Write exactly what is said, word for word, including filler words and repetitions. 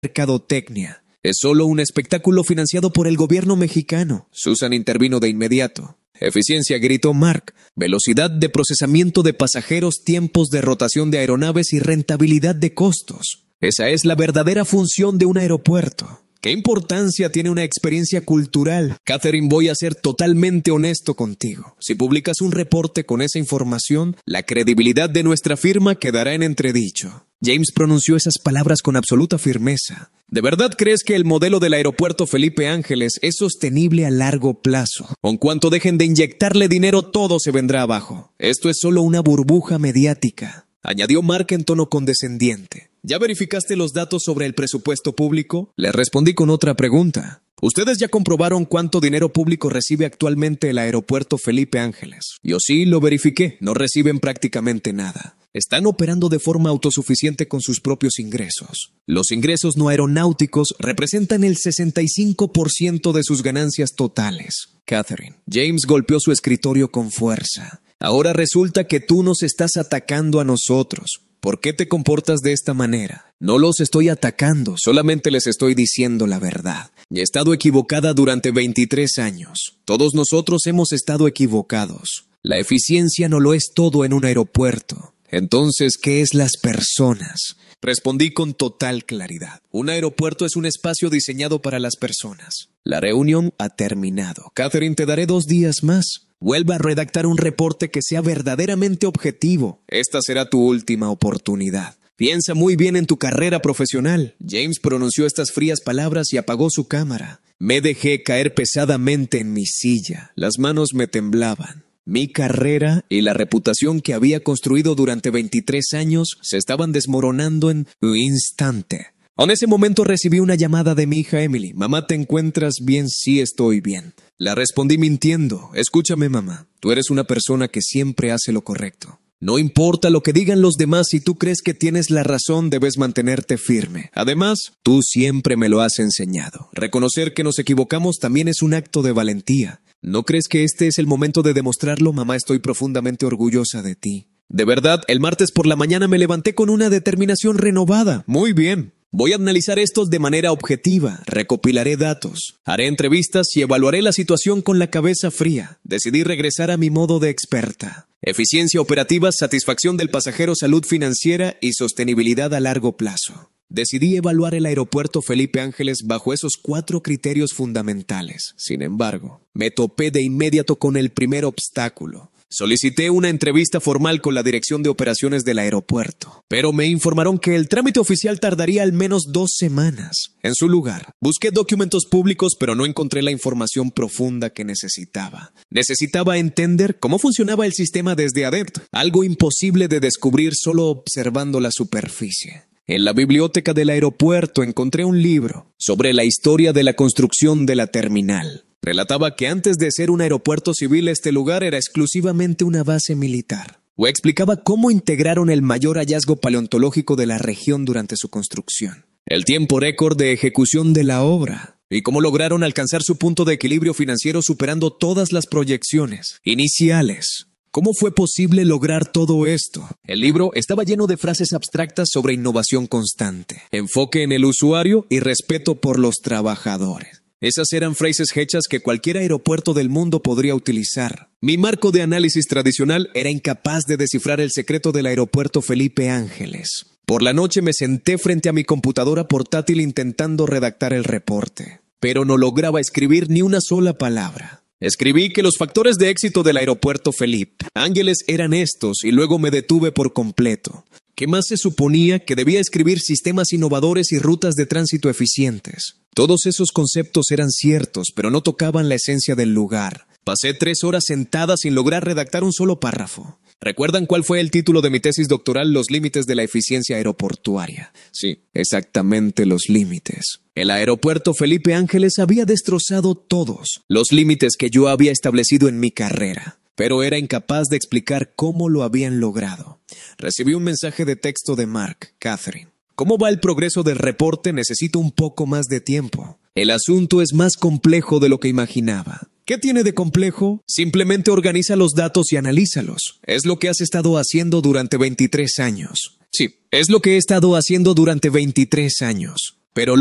mercadotecnia. Es solo un espectáculo financiado por el gobierno mexicano. Susan intervino de inmediato. Eficiencia, gritó Mark. Velocidad de procesamiento de pasajeros, tiempos de rotación de aeronaves y rentabilidad de costos. Esa es la verdadera función de un aeropuerto. ¿Qué importancia tiene una experiencia cultural? Catherine, voy a ser totalmente honesto contigo. Si publicas un reporte con esa información, la credibilidad de nuestra firma quedará en entredicho. James pronunció esas palabras con absoluta firmeza. ¿De verdad crees que el modelo del aeropuerto Felipe Ángeles es sostenible a largo plazo? Con cuanto dejen de inyectarle dinero, todo se vendrá abajo. Esto es solo una burbuja mediática, añadió Mark en tono condescendiente. ¿Ya verificaste los datos sobre el presupuesto público? Le respondí con otra pregunta. ¿Ustedes ya comprobaron cuánto dinero público recibe actualmente el aeropuerto Felipe Ángeles? Yo sí lo verifiqué, no reciben prácticamente nada. Están operando de forma autosuficiente con sus propios ingresos. Los ingresos no aeronáuticos representan el sesenta y cinco por ciento de sus ganancias totales. Catherine, James golpeó su escritorio con fuerza. Ahora resulta que tú nos estás atacando a nosotros. ¿Por qué te comportas de esta manera? No los estoy atacando, solamente les estoy diciendo la verdad. He estado equivocada durante veintitrés años. Todos nosotros hemos estado equivocados. La eficiencia no lo es todo en un aeropuerto. Entonces, ¿qué es las personas? Respondí con total claridad. Un aeropuerto es un espacio diseñado para las personas. La reunión ha terminado. Catherine, te daré dos días más. Vuelva a redactar un reporte que sea verdaderamente objetivo. Esta será tu última oportunidad. Piensa muy bien en tu carrera profesional. James pronunció estas frías palabras y apagó su cámara. Me dejé caer pesadamente en mi silla. Las manos me temblaban. Mi carrera y la reputación que había construido durante veintitrés años se estaban desmoronando en un instante. En ese momento recibí una llamada de mi hija Emily. Mamá, ¿te encuentras bien? Sí, estoy bien. La respondí mintiendo. Escúchame, mamá. Tú eres una persona que siempre hace lo correcto. No importa lo que digan los demás, si tú crees que tienes la razón, debes mantenerte firme. Además, tú siempre me lo has enseñado. Reconocer que nos equivocamos también es un acto de valentía. ¿No crees que este es el momento de demostrarlo? Mamá, estoy profundamente orgullosa de ti. De verdad, el martes por la mañana me levanté con una determinación renovada. Muy bien. Voy a analizar esto de manera objetiva, recopilaré datos, haré entrevistas y evaluaré la situación con la cabeza fría. Decidí regresar a mi modo de experta. Eficiencia operativa, satisfacción del pasajero, salud financiera y sostenibilidad a largo plazo. Decidí evaluar el aeropuerto Felipe Ángeles bajo esos cuatro criterios fundamentales. Sin embargo, me topé de inmediato con el primer obstáculo. Solicité una entrevista formal con la dirección de operaciones del aeropuerto, pero me informaron que el trámite oficial tardaría al menos dos semanas. En su lugar, busqué documentos públicos, pero no encontré la información profunda que necesitaba. Necesitaba entender cómo funcionaba el sistema desde adentro, algo imposible de descubrir solo observando la superficie. En la biblioteca del aeropuerto encontré un libro sobre la historia de la construcción de la terminal. Relataba que antes de ser un aeropuerto civil, este lugar era exclusivamente una base militar. O explicaba cómo integraron el mayor hallazgo paleontológico de la región durante su construcción, el tiempo récord de ejecución de la obra, y cómo lograron alcanzar su punto de equilibrio financiero superando todas las proyecciones iniciales. ¿Cómo fue posible lograr todo esto? El libro estaba lleno de frases abstractas sobre innovación constante, enfoque en el usuario y respeto por los trabajadores. Esas eran frases hechas que cualquier aeropuerto del mundo podría utilizar. Mi marco de análisis tradicional era incapaz de descifrar el secreto del aeropuerto Felipe Ángeles. Por la noche me senté frente a mi computadora portátil intentando redactar el reporte, pero no lograba escribir ni una sola palabra. Escribí que los factores de éxito del aeropuerto Felipe Ángeles eran estos y luego me detuve por completo. ¿Qué más se suponía? Que debía escribir sistemas innovadores y rutas de tránsito eficientes. Todos esos conceptos eran ciertos, pero no tocaban la esencia del lugar. Pasé tres horas sentada sin lograr redactar un solo párrafo. ¿Recuerdan cuál fue el título de mi tesis doctoral? Los límites de la eficiencia aeroportuaria. Sí, exactamente los límites. El aeropuerto Felipe Ángeles había destrozado todos los límites que yo había establecido en mi carrera, pero era incapaz de explicar cómo lo habían logrado. Recibí un mensaje de texto de Mark. Catherine, ¿cómo va el progreso del reporte? Necesito un poco más de tiempo. El asunto es más complejo de lo que imaginaba. ¿Qué tiene de complejo? Simplemente organiza los datos y analízalos. Es lo que has estado haciendo durante veintitrés años. Sí, es lo que he estado haciendo durante veintitrés años. pero